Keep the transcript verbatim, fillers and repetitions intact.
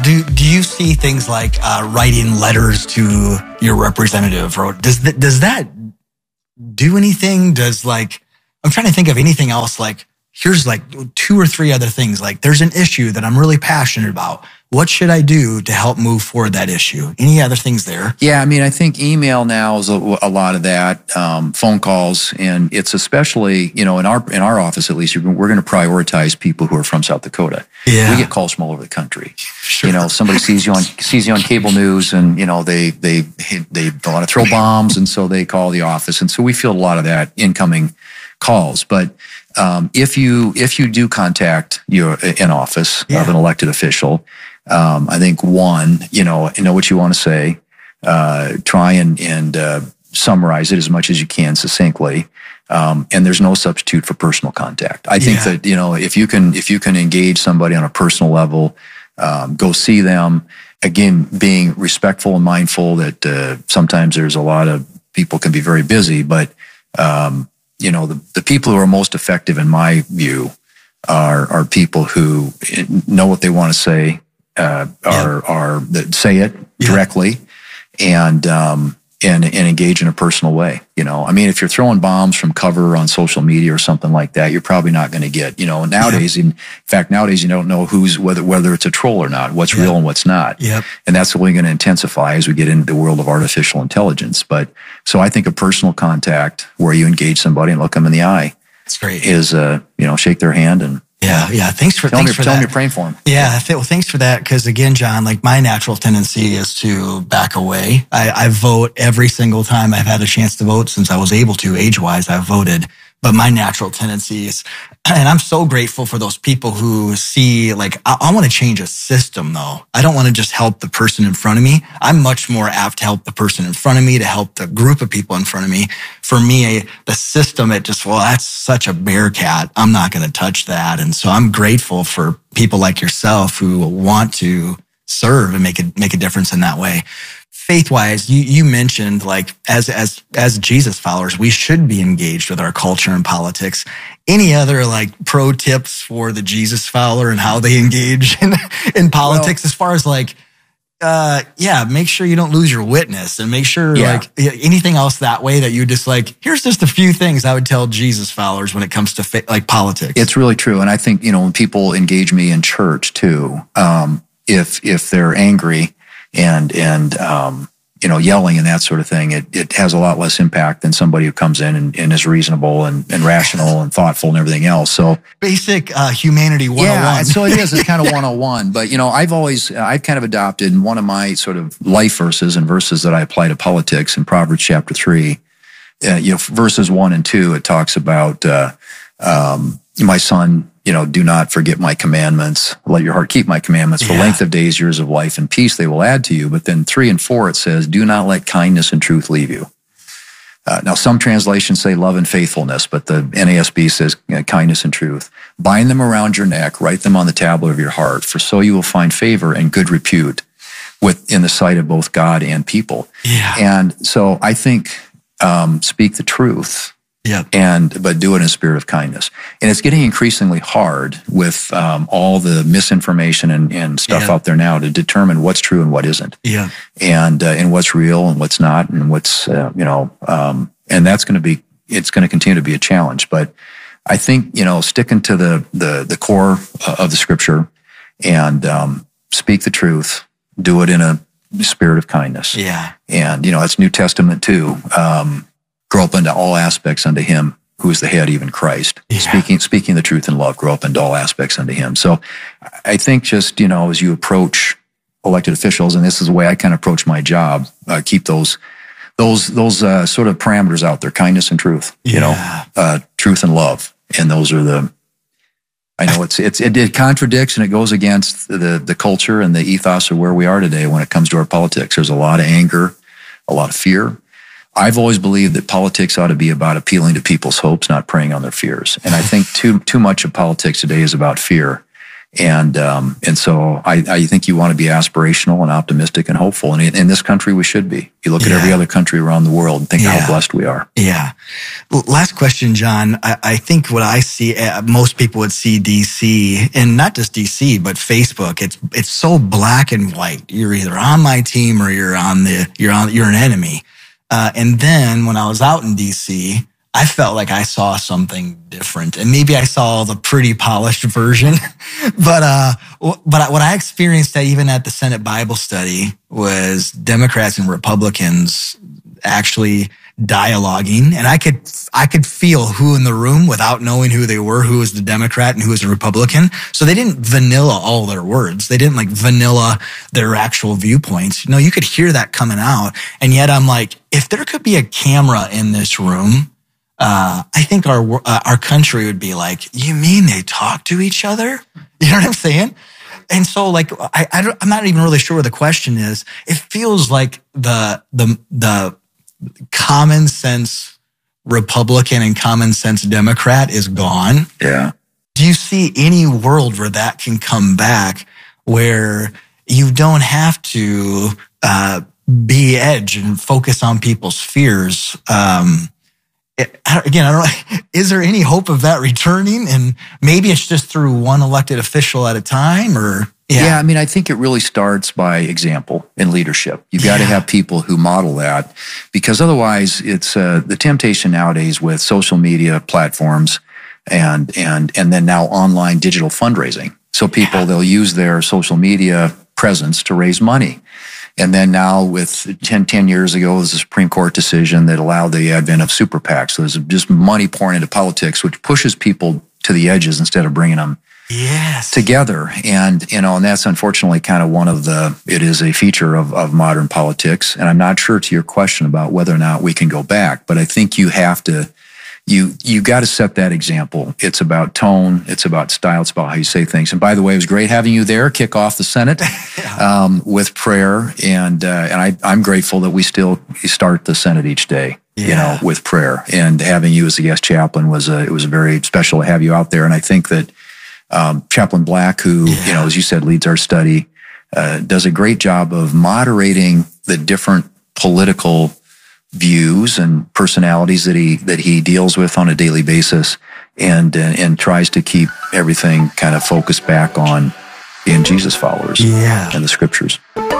Do do you see things like uh, writing letters to your representative, or does that, does that do anything? Does like, I'm trying to think of anything else. Like, here's like two or three other things. Like, there's an issue that I'm really passionate about. What should I do to help move forward that issue? Any other things there? Yeah, I mean, I think email now is a, a lot of that, um, phone calls, and it's especially, you know, in our in our office at least, we're going to prioritize people who are from South Dakota. Yeah. We get calls from all over the country. Sure. You know, somebody sees you on sees you on cable news, and you know they they they want to throw bombs, and so they call the office, and so we feel a lot of that incoming calls, but. Um, if you if you do contact your an office yeah. of an elected official, um, I think one, you know, you know what you want to say. Uh, try and and uh, summarize it as much as you can succinctly. Um, and there's no substitute for personal contact. I think yeah. that you know if you can if you can engage somebody on a personal level, um, go see them. Again, being respectful and mindful that uh, sometimes there's a lot of people can be very busy, but um, you know, the, the people who are most effective, in my view, are are people who know what they want to say, uh, are yeah. are that say it yeah. directly, and um, and and engage in a personal way. You know, I mean, if you're throwing bombs from cover on social media or something like that, you're probably not going to get. You know, nowadays, yeah. in fact, nowadays you don't know who's whether whether it's a troll or not, what's yeah. real and what's not. Yep. And that's only going to intensify as we get into the world of artificial intelligence. But so I think a personal contact where you engage somebody and look them in the eye, that's great. Is uh you know shake their hand and. Yeah, yeah. Thanks for tell thanks me, for tell that. them you're praying for them. Yeah, th- well, thanks for that. Because again, John, like my natural tendency is to back away. I, I vote every single time I've had a chance to vote since I was able to, age-wise. I've voted, but my natural tendency is, and I'm so grateful for those people who see, like, I, I want to change a system, though. I don't want to just help the person in front of me. I'm much more apt to help the person in front of me, to help the group of people in front of me. For me, the system, it just, well, that's such a bear cat. I'm not going to touch that. And so I'm grateful for people like yourself who want to serve and make a, make a difference in that way. Faith-wise, you, you mentioned, like, as as as Jesus followers, we should be engaged with our culture and politics. Any other, like, pro tips for the Jesus follower and how they engage in, in politics, well, as far as, like, uh, yeah, make sure you don't lose your witness, and make sure, yeah. like, anything else that way that you just, like, here's just a few things I would tell Jesus followers when it comes to, fa- like, politics. It's really true. And I think, you know, when people engage me in church, too, um, if if they're angry, and, and, um, you know, yelling and that sort of thing, it, it has a lot less impact than somebody who comes in and, and is reasonable and, and rational and thoughtful and everything else. So basic, uh, humanity one oh one. Yeah, so it is. It's kind of one oh one. But, you know, I've always, I've kind of adopted one of my sort of life verses and verses that I apply to politics in Proverbs chapter three, uh, you know, verses one and two, it talks about, uh, um, my son, you know, do not forget my commandments. Let your heart keep my commandments. For yeah. length of days, years of life, and peace they will add to you. But then three and four, it says, do not let kindness and truth leave you. Uh, now, some translations say love and faithfulness, but the N A S B says you know, kindness and truth. Bind them around your neck, write them on the tablet of your heart, for so you will find favor and good repute with in the sight of both God and people. Yeah. And so I think um, speak the truth. Yeah. And but do it in a spirit of kindness. And it's getting increasingly hard with um, all the misinformation and, and stuff yeah. out there now to determine what's true and what isn't. Yeah. And uh, and what's real and what's not, and what's uh, you know, um, and that's going to be it's going to continue to be a challenge. But I think you know, sticking to the the the core of the Scripture and um, speak the truth, do it in a spirit of kindness. Yeah. And you know, it's New Testament too. Um, Grow up into all aspects unto him who is the head, even Christ. Yeah. Speaking speaking the truth in love, grow up into all aspects unto him. So I think just, you know, as you approach elected officials, and this is the way I kind of approach my job, uh, keep those those those uh, sort of parameters out there, kindness and truth, yeah. you know, uh, truth and love. And those are the, I know it's, it's it, it contradicts and it goes against the, the culture and the ethos of where we are today when it comes to our politics. There's a lot of anger, a lot of fear. I've always believed that politics ought to be about appealing to people's hopes, not preying on their fears. And I think too too much of politics today is about fear. And um, and so I, I think you want to be aspirational and optimistic and hopeful. And in, in this country, we should be. You look at Yeah. every other country around the world and think Yeah. how blessed we are. Yeah. L- Last question, John. I, I think what I see, uh, most people would see D C, and not just D C, but Facebook. It's it's so black and white. You're either on my team or you're on the you're on you're an enemy. Uh, and then when I was out in D C, I felt like I saw something different, and maybe I saw the pretty polished version. but uh, w- but what I experienced that even at the Senate Bible study was Democrats and Republicans actually dialoguing, and I could I could feel who in the room without knowing who they were, who was the Democrat and who was the Republican. So they didn't vanilla all their words. They didn't like vanilla their actual viewpoints. You know, you could hear that coming out, and yet I'm like, if there could be a camera in this room, uh, I think our uh, our country would be like, you mean they talk to each other? You know what I'm saying? And so, like, I, I don't, I'm not even really sure what the question is. It feels like the the the common sense Republican and common sense Democrat is gone. Yeah. Do you see any world where that can come back, where you don't have to uh, be edge and focus on people's fears? Um, it, again, I don't know. Is there any hope of that returning? And maybe it's just through one elected official at a time, or Yeah. yeah, I mean, I think it really starts by example and leadership. You've got to Yeah. have people who model that, because otherwise it's uh, the temptation nowadays with social media platforms and, and, and then now online digital fundraising. So people, Yeah. they'll use their social media presence to raise money. And then now with ten, ten years ago, there's a Supreme Court decision that allowed the advent of super PACs. So there's just money pouring into politics, which pushes people to the edges instead of bringing them yes, together. And, you know, and that's unfortunately kind of one of the, it is a feature of, of modern politics. And I'm not sure to your question about whether or not we can go back, but I think you have to, you, you got to set that example. It's about tone. It's about style. It's about how you say things. And by the way, it was great having you there, kick off the Senate, um, with prayer. And, uh, and I, I'm grateful that we still start the Senate each day. You Yeah. know, with prayer, and having you as a guest chaplain was a, it was very special to have you out there. And I think that, Um, Chaplain Black, who, Yeah. you know, as you said, leads our study, uh, does a great job of moderating the different political views and personalities that he that he deals with on a daily basis, and uh, and tries to keep everything kind of focused back on being Jesus followers yeah. and the scriptures.